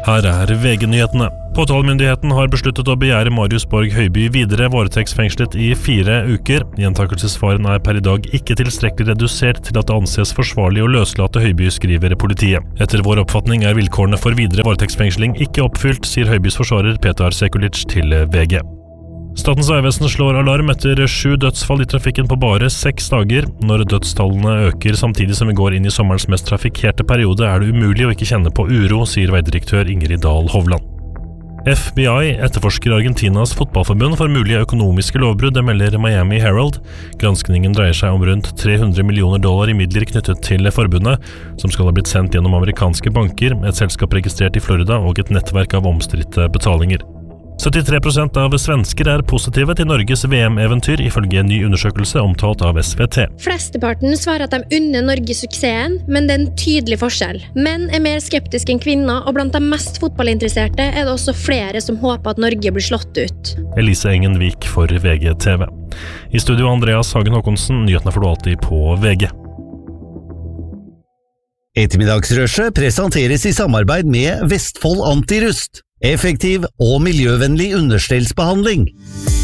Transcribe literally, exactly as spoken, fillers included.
Her er V G-nyhetene. Påtalemyndigheten har besluttet å begjære Marius Borg Høiby videre varetektsfengslet i fire uker. Gjentakelsesfaren er per i dag ikke tilstrekkelig redusert til at det anses forsvarlig å løslate Høiby, skriver politiet. Etter vår oppfatning er vilkårene for videre varetektsfengsling ikke oppfylt, sier Høibys forsvarer Petar Sekulic til V G. Statens vegvesen slår alarm etter sju dødsfall i trafikken på bare seks dager. Når dødstallene øker samtidig som vi går inn i sommerens mest trafikkerte periode, er det umulig å ikke kjenne på uro, sier veidirektør Ingrid Dahl Hovland. F B I etterforsker Argentinas fotballforbund for mulige økonomiske lovbrudd, det melder Miami Herald. Granskningen dreier seg om rundt tre hundre millioner dollar i midler knyttet til forbundet, som skal ha blitt sendt gjennom amerikanske banker, et selskap registrert i Florida og et nettverk av omstridte betalinger. syttitre prosent av svensker er positive til Norges V M-eventyr, ifølge en ny undersøkelse omtalt av S V T. Flesteparten svarer at de unner Norge suksessen, men det er en tydelig forskjell. Menn er mer skeptiske enn kvinner, og blant de mest fotballinteresserte er det også flere som håper at Norge blir slått ut. Elise Engenvik for V G T V. I studio Andreas Hagen Håkonsen, nyhetene får du alltid på V G. Ettermiddagsrushet presenteres i samarbeid med Vestfold Antirust. Effektiv og miljøvennlig understellsbehandling.